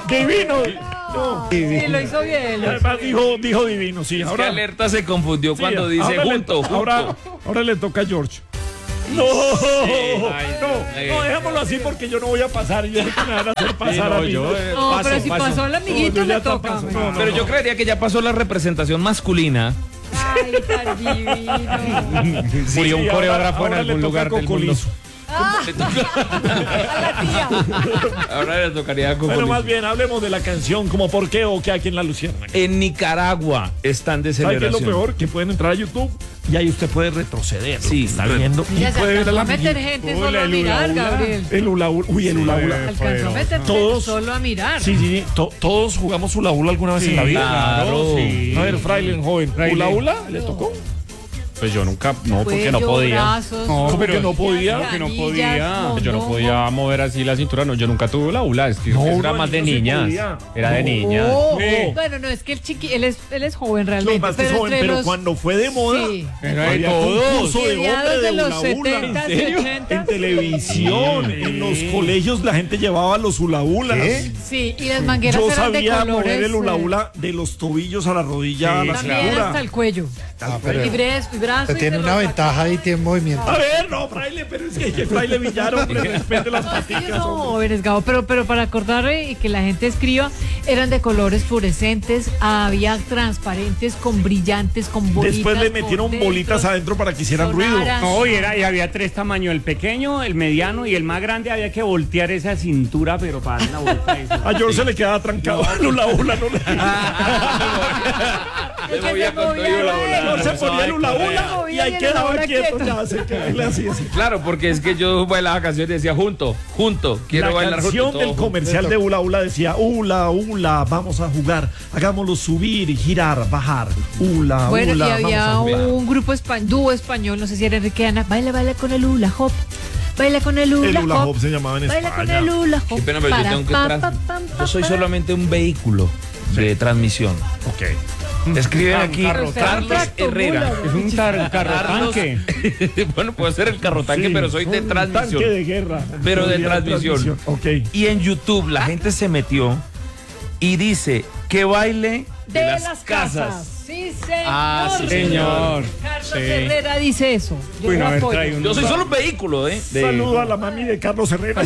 Divino. No. Sí, lo hizo bien. Además dijo divino, sí. Es que Ahora, Alerta se confundió sí, cuando dice ahora junto. ahora le toca a George. No, no, dejémoslo así porque yo no voy a pasar. Y ya me van a hacer pasar a mí. No, pero si pasó el amiguito, le toca. Pero yo creería que ya pasó la representación masculina. Ay, tan divino. Murió un coreógrafo en ahora le algún toca lugar del mundo. Cocolizo. A la tía. Ahora le tocaría con Bueno, más bien, hablemos de la canción, como por qué o qué aquí en la Luciérnaga. En Nicaragua están de ¿Sabe qué es celebración. lo peor? Que pueden entrar a YouTube y ahí usted puede retroceder. Sí, está viendo. Mira, Y se puede ver a alcanzó la a meter amiguita. gente solo a mirar, Gabriel. El hula hula. Uy, el hula hula. Alcanzó a meter Todos- solo a mirar. Sí. Todos jugamos hula hula alguna vez en la vida. claro. Sí. A ver, Fraile, joven. ¿Hula hula? ¿Le tocó? Pues yo nunca, no, porque no Cuello, podía. brazos, No, ¿Cómo que pero no podía? porque no canillas, podía. Yo no mondongo. podía mover así la cintura. No, yo nunca tuve la hula. Es que No, eso era no, más de no se niñas. podía. Era de No. niñas. Oh, Sí. bueno, no, es que él es joven Lo realmente. más que es joven, entre pero los- cuando fue de moda, Sí. Era de había todos. concurso de Mediados hombre de de los hula hula. 70s y ¿En serio? 80s. En televisión, en los colegios la gente llevaba los hula hulas. Sí, y las mangueras Yo eran de sabía colores. mover el hula hula de los tobillos a la rodilla a la También cintura. hasta el cuello. pero Y brazos. usted tiene una ventaja ahí, tiene movimiento. A ver, no, Fraile, pero es que Fraile Villar, hombre, respete las paticas. Ellos son hombre. jóvenes, Gabo, pero para acordarle y que la gente escriba, eran de colores fluorescentes, había transparentes con brillantes, con bolitas. Después le por metieron dentro, bolitas adentro para que hicieran ruido. sonaran. No, y había tres tamaños, el pequeño, el mediano y el más grande. Había que voltear esa cintura, pero para dar la vuelta a eso. A George se le quedaba trancado el hula hula, no le El que movía se con todo movía y hula era hula. él. George se ponía el hula hula movía y ahí y en la quedaba hora quieto, quieto. ya se quedaba así. Claro, porque es que yo bailaba canciones y decía junto, quiero La bailar canción junto. del comercial de hula hula decía hula hula, vamos a jugar, hagámoslo subir, girar, bajar, hula Bueno, hula, y había vamos a jugar. un grupo dúo español, no sé si era Enrique Ana, baila con el hula hop, baila con el hula El hula hop, hop se llamaba en baila con España. el hula hop. Qué pena, pero yo para, tengo que pa, tras- pa, pam, Yo soy pa, solamente un vehículo de transmisión. Ok. Escriben aquí carro Carlos tanque. Herrera. Es un carro Carlos- tanque. Bueno, puedo ser el carro tanque, Sí, pero soy de un transmisión. Tanque de guerra. Pero de Sería transmisión. Ok. Y en YouTube la gente se metió y dice que baile de las casas. Sí, señor. Ah, sí, señor. Carlos Sí. Herrera dice eso. Yo Bueno, lo a ver, apoyo. trae un- Yo soy solo un vehículo, ¿eh? De- Saludo a la mami de Carlos Herrera.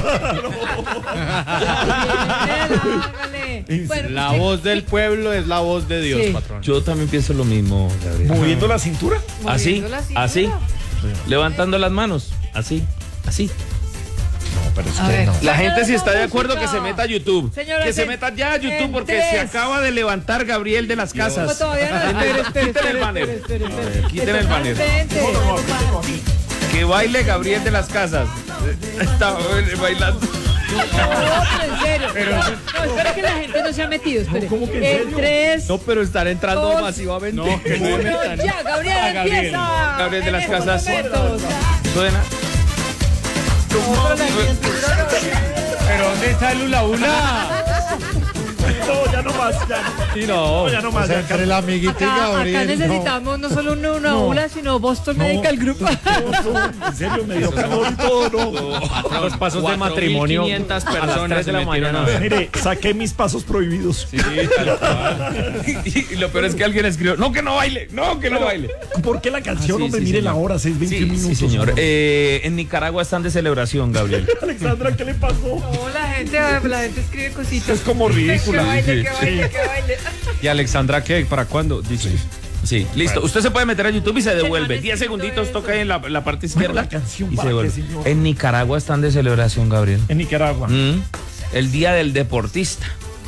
Hágale. Bueno, La usted- voz del pueblo es la voz de Dios, Sí. patrón. Yo también pienso lo mismo, Gabriel. Moviendo la cintura. Así, moviendo la cintura. así, levantando las manos, así, así. No, pero es A ver. La gente si está de Vamos, acuerdo que música. se meta a YouTube. Señora, Que se en- meta ya a YouTube en porque se tres. acaba de levantar Gabriel de las No, casas. todavía no. Quiten el banner. Quiten el banner. Vente. Que baile Gabriel de las casas. Está bailando. No, pero en serio. No, espera que la gente no se ha metido. Espere. ¿cómo que en En serio? 3, No, pero están entrando Dos. masivamente. No, que no me metan. ya, Gabriel Ah, Gabriel. empieza. Gabriel de las En estos casas. momentos. Suena. No, la criatura, ¿Pero dónde está el hula hula? No, ya no más, ya no. Sí, no. Ya no O más. sea, Ya, entre la amiguita y Acá Gabriel. necesitamos no solo una aula, sino Boston Medical Group. en serio, me dio calor y todo, no. Los pasos de matrimonio 4.500 a las personas 3 de la se metieron mañana. a ver. Mire, saqué mis pasos prohibidos. Sí, tal cual. Y lo peor es que alguien escribió, no que no baile, no que no baile. ¿Por qué la canción, Ah, sí, hombre? sí, Mire señor. la hora, 6:21 Sí, minutos. sí, señor. hombre. En Nicaragua están de celebración, Gabriel. Alexandra, ¿qué le pasó? No, la gente escribe cositas. Es como ridícula. Que baile, que Sí. baile, que baile. ¿Y Alexandra qué? ¿Para cuándo? Dice. Sí, listo. Usted se puede meter a YouTube y se devuelve. man 10 escribiendo segunditos eso. toca ahí en la parte izquierda. la canción, y ¿para se qué, devuelve. señor? En Nicaragua están de celebración, Gabriel. En Nicaragua. El Día del Deportista.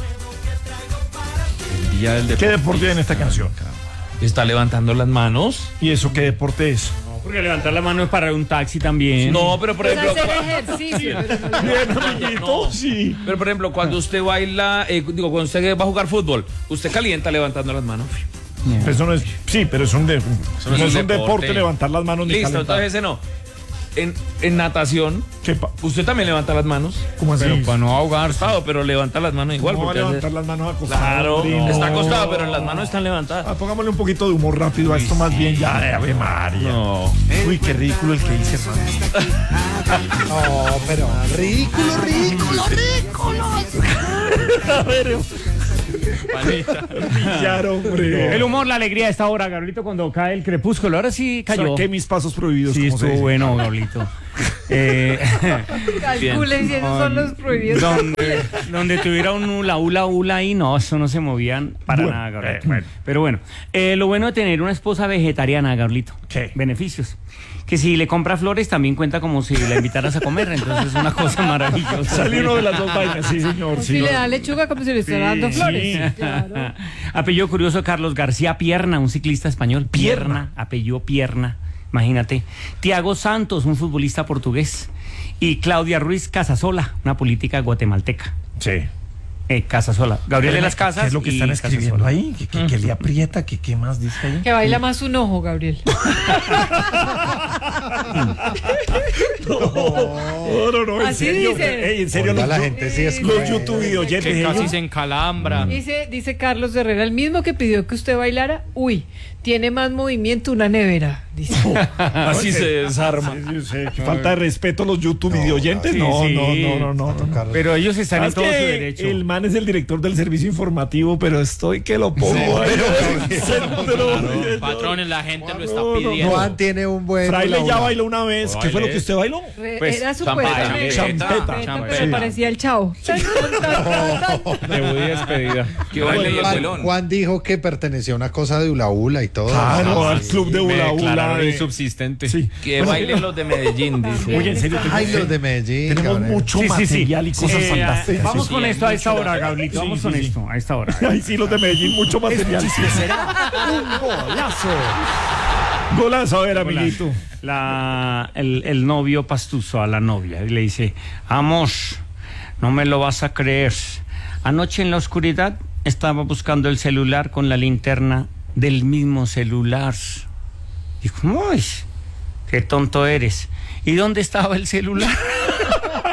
El día del ¿Qué deporte hay en esta canción? Está levantando las manos. ¿Y eso qué deporte es? Porque levantar la mano es para un taxi también. No, pero por Es ejemplo... hacer ejercicio. Bien, amiguito, sí. Pero por ejemplo, cuando usted baila, cuando usted va a jugar fútbol, usted calienta levantando las manos. Pero eso no es, sí, pero es un, no es un deporte levantar las manos ni Listo, calentar. entonces ese no. En natación, usted también levanta las manos. ¿Cómo así? Pero para no ahogarse. Acostado, pero levanta las manos igual. ¿Cómo va a Porque levantar las manos acostadas? claro, hombre? No. está acostado, pero las manos están levantadas. Ah, pongámosle un poquito de humor rápido a esto más bien ya de Ave María. No. Uy, qué ridículo el que hice, hermano. No, pero ridículo. A ver, Panita. pillar, hombre. El humor, la alegría de esta hora, Gabrielito, cuando cae el crepúsculo. Ahora sí cayó. Saqué mis pasos prohibidos. Sí, como se estuvo dice. bueno, Gabrielito. Calculen si esos son los prohibidos. Donde tuviera un hula ahí, no, eso no se movían para Bueno, nada, Gabrielito. Pero bueno, lo bueno de tener una esposa vegetariana, Gabrielito. ¿Qué? Beneficios. Que si le compra flores también cuenta como si la invitaras a comer, entonces es una cosa maravillosa. Sale uno de las dos vainas, sí, señor. O Sí. si le da lechuga como si le estuviera dando flores. Claro. Apellido curioso, Carlos García Pierna, un ciclista español. Pierna, apellido Pierna, imagínate. Tiago Santos, un futbolista portugués. Y Claudia Ruiz Casasola, una política guatemalteca. Sí. Casasola. Gabriel de las Casas. ¿Qué es lo que y están escribiendo Casasola. ahí? ¿Qué le aprieta? ¿Qué más dice ahí? Que baila más un ojo, Gabriel. No, en Así serio. dice. Ey, en serio, Oiga, los, la gente sí es los cruel. YouTube videoyentes. Que casi ellos- se encalambra. Dice Carlos Herrera, el mismo que pidió que usted bailara, uy, tiene más movimiento una nevera. Dice. Así se desarma. Sí, sí, qué falta de respeto a los YouTube videoyentes. sí, No, sí. no. Carlos. Pero ellos están en ¿Sabes todo su que derecho. el man es el director del servicio informativo, pero estoy que lo pongo ahí. Patrones, la gente lo está No, no, pidiendo. Juan tiene un buen. Fraile ya aula. bailó una vez. ¿Qué fue lo que usted bailó? Pues, Era champeta, supuestamente champeta. pero le parecía el chavo. Debut y despedida. Qué baile y el Juan, vuelón. Juan dijo que pertenecía a una cosa de hula hula y todo. Claro, al Sí. club de Hula Hula. insubsistente. Sí. Que bailen los de Medellín, dice. Oye, en serio, Ay, los de Medellín. tenemos cabrón. mucho Sí, sí, sí. material y cosas fantásticas. Vamos Sí, con hay esto a esta mucho hora, material. Gabrielito. Sí, Vamos sí, con sí. esto a esta hora. Ay, sí, los de Medellín, mucho material. Golazo, a ver, amiguito. El novio pastuso a la novia y le dice: amor, no me lo vas a creer. Anoche en la oscuridad estaba buscando el celular con la linterna del mismo celular. Dijo: uy, qué tonto eres. ¿Y dónde estaba el celular?